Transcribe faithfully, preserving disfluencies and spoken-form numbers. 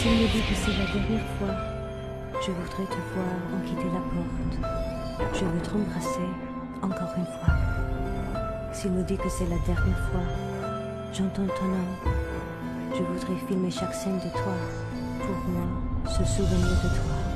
S'il me dit que c'est la dernière fois, je voudrais te voir en quitter la porte. Je veux t'embrasser encore une fois. S'il me dit que c'est la dernière fois, j'entends ton nom. Je voudrais filmer chaque scène de toi, pour moi, se souvenir de toi.